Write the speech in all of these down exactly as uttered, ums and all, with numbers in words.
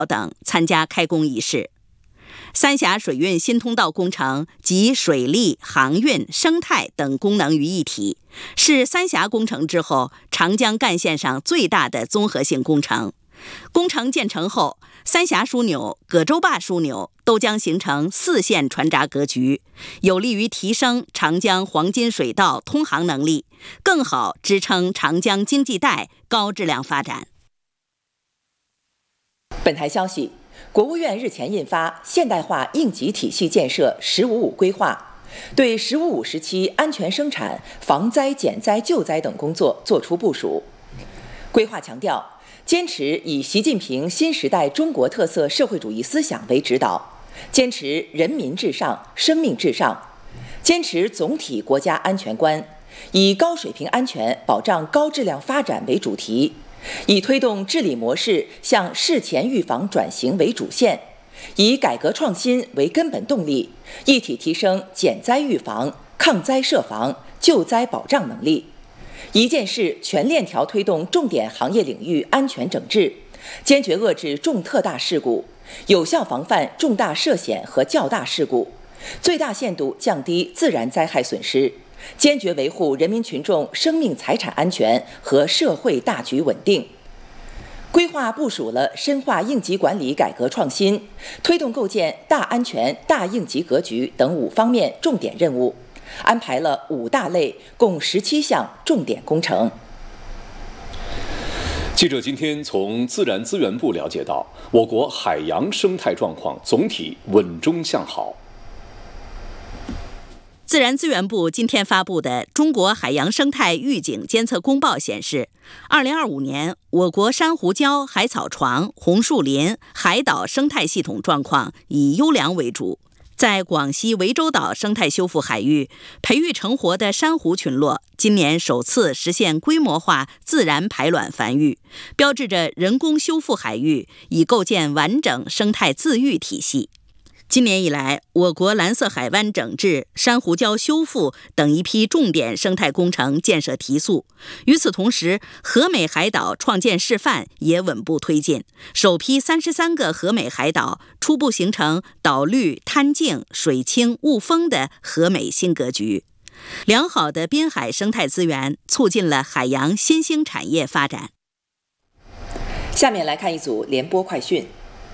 等参加开工仪式。三峡水运新通道工程集水利、航运、生态等功能于一体，是三峡工程之后长江干线上最大的综合性工程。工程建成后，三峡枢纽、葛洲坝枢纽都将形成四线船闸格局，有利于提升长江黄金水道通航能力，更好支撑长江经济带高质量发展。 本台消息，国务院日前印发《现代化应急体系建设“十五五”规划》，对“十五五”时期安全生产、防灾减灾救灾等工作作出部署。规划强调，坚持以习近平新时代中国特色社会主义思想为指导，坚持人民至上、生命至上，坚持总体国家安全观，以高水平安全保障高质量发展为主题，以推动治理模式向事前预防转型为主线，以改革创新为根本动力，一体提升减灾预防、抗灾设防、救灾保障能力。一件事全链条推动重点行业领域安全整治，坚决遏制重特大事故，有效防范重大涉险和较大事故，最大限度降低自然灾害损失，坚决维护人民群众生命财产安全和社会大局稳定。规划部署了深化应急管理改革创新、推动构建大安全、大应急格局等五方面重点任务，安排了五大类共十七项重点工程。 记者今天从自然资源部了解到，我国海洋生态状况总体稳中向好。 自然资源部今天发布的《中国海洋生态预警监测公报》显示，二零二五年我国珊瑚礁、海草床、红树林、海岛生态系统状况以优良为主。在广西涠洲岛生态修复海域培育成活的珊瑚群落，今年首次实现规模化自然排卵繁育，标志着人工修复海域已构建完整生态自愈体系。今年以来，我国蓝色海湾整治、珊瑚礁修复等一批重点生态工程建设提速。与此同时，和美海岛创建示范也稳步推进，首批三十三个和美海岛初步形成岛绿、滩净、水清、雾丰的和美新格局。良好的滨海生态资源促进了海洋新兴产业发展。 下面来看一组联播快讯。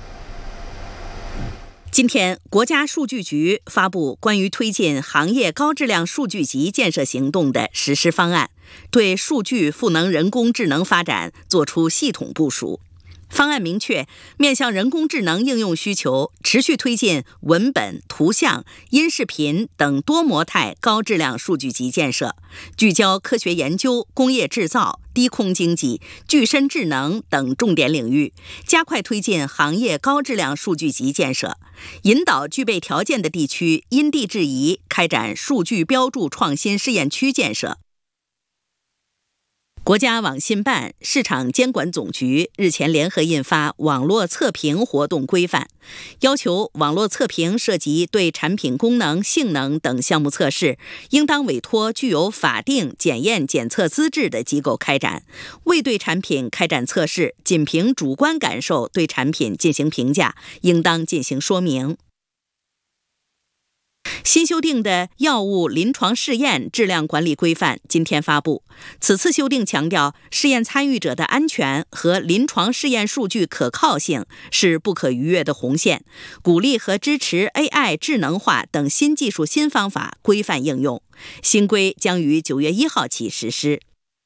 今天，国家数据局发布关于推进行业高质量数据集建设行动的实施方案，对数据赋能人工智能发展作出系统部署。方案明确，面向人工智能应用需求，持续推进文本、图像、音视频等多模态高质量数据集建设，聚焦科学研究、工业制造、低空经济、具身智能等重点领域，加快推进行业高质量数据集建设，引导具备条件的地区因地制宜开展数据标注创新试验区建设。国家网信办、市场监管总局日前联合印发《网络测评活动规范》，要求网络测评涉及对产品功能、性能等项目测试，应当委托具有法定检验检测资质的机构开展；未对产品开展测试，仅凭主观感受对产品进行评价，应当进行说明。新修订的药物临床试验质量管理规范今天发布。此次修订强调，试验参与者的安全和临床试验数据可靠性是不可逾越的红线，鼓励和支持 A I 智能化等新技术新方法规范应用。新规将于九月一号起实施。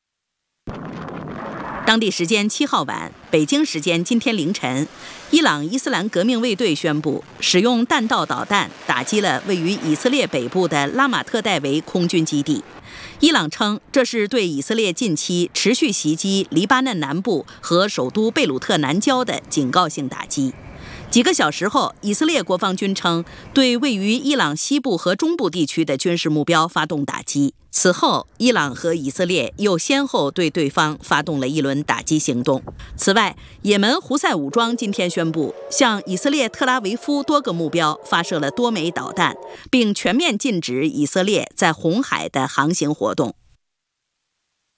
当地时间七号晚，北京时间今天凌晨，伊朗伊斯兰革命卫队宣布使用弹道导弹打击了位于以色列北部的拉马特戴维空军基地。伊朗称，这是对以色列近期持续袭击黎巴嫩南部和首都贝鲁特南郊的警告性打击。几个小时后，以色列国防军称对位于伊朗西部和中部地区的军事目标发动打击。此后，伊朗和以色列又先后对对方发动了一轮打击行动。此外，也门胡塞武装今天宣布向以色列特拉维夫多个目标发射了多枚导弹，并全面禁止以色列在红海的航行活动。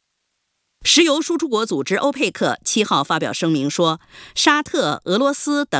石油输出国组织欧佩克七号发表声明说，沙特、俄罗斯等